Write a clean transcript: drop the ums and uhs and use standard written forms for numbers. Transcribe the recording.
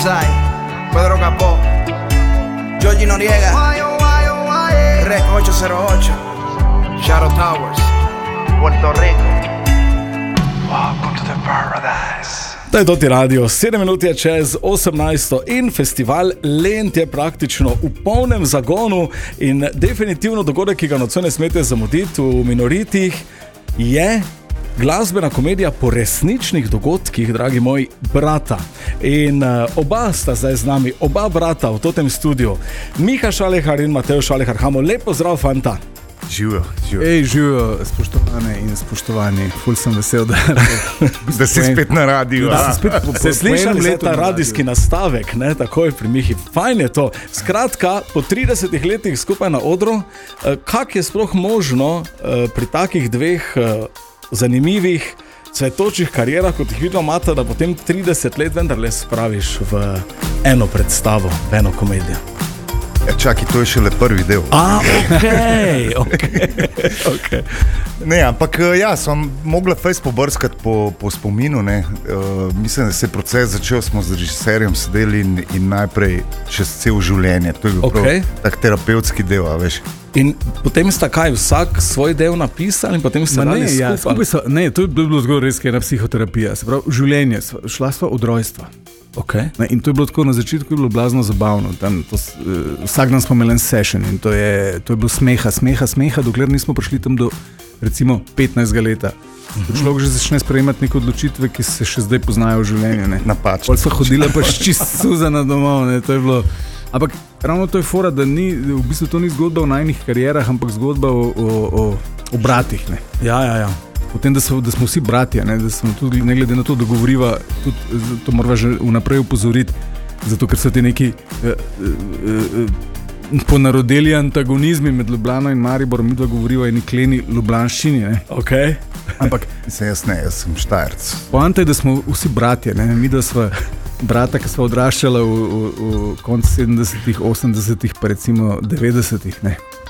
Pedro Capó, Georgie Noriega, Rec 808, Shadow Towers, Puerto Rico. Welcome to the paradise. To je Doti Radio, 7 minut je čez 18 in festival Lent je praktično v polnem zagonu in definitivno dogodek, ki ga nocoj ne smete zamuditi v Minoritih, je glasbena komedija po resničnih dogodkih, dragi moji brata. In oba sta zdaj z nami, oba brata v totem studiu, Miha Šalehar in Mateo Šalehar. Hamo, lepo zdrav, fanta. Živijo. Ej, živijo, spoštovane in spoštovani. Ful sem vesel, da si spet na radiju. Ste slišali ta radijski nastavek, ne, takoj pri Mihi. Fajn je to. Skratka, po 30 letih skupaj na odru, kak je sploh možno pri takih dveh zanimivih, cvetočih karierah, kot jih vidno imate, da potem 30 let vendarle spraviš v eno predstavo, v eno komedijo? Čakaj, to je šele prvi del. Okay. Ne, ampak ja, sem mogla fejs pobrskati po spominu, ne. Mislim, da se je proces začel, smo z režiserjem sedeli in najprej čez cel življenje. To je bil prav tak terapevtski del, a veš. In potem sta kaj, vsak svoj del napisal in potem sta dali skupaj? Ne, to je bilo zgolj res ena psihoterapija. Se pravi, življenje, šla sva od rojstva. Okay. In to je bilo tako, na začetku je bilo blazno zabavno. Vsak dan smo imeli en session in to je bilo smeha, dokler nismo prišli tam do recimo 15 leta. Človek že začne sprejemati neke odločitve, ki se še zdaj poznajo v življenju. Napačno. Pol sva hodila pa čist suzana domov. To je bilo. Ampak ravno to je fora, da v bistvu to ni zgodba o najnih karierah, ampak zgodba o bratih. Ne. Ja. Potem, da smo vsi bratje, da smo tudi, ne glede na to, da govoriva, tudi to morava že vnaprej upozoriti, zato ker so ti neki ponarodeli antagonizmi med Ljubljano in Mariborom, mi dva govoriva eni kleni ljubljanščini. Okay. Ampak jaz sem Štajerc. Poanta je, da smo vsi bratje, mi da sva brata, ki sva odraščala v koncu 70-ih, 80-ih, pa recimo 90-ih.